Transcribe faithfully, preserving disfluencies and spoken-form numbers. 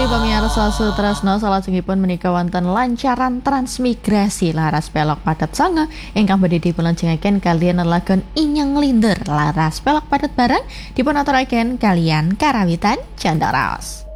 Bilih pamirsa Sutresno salajengipun menika wonten lancaran transmigrasi laras pelok padat sanga ingkang badhe dipunlajengaken kaliyan lelagon Inyang Linder laras pelok padat barang dipunaturaken kaliyan karawitan Candaraos.